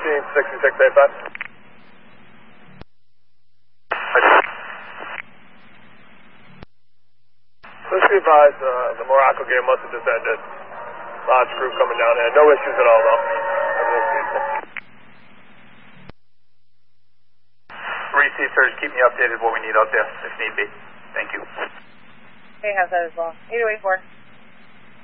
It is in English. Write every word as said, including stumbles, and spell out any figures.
fifteen sixty-six eighty-five. Let's be advised, uh, the Morocco game must have just ended. Large group coming down here. No issues at all, though. Everyone's peaceful. Receive, sir. Just keep me updated what we need out there, if need be. Thank you. They have that as well. eight oh eight four.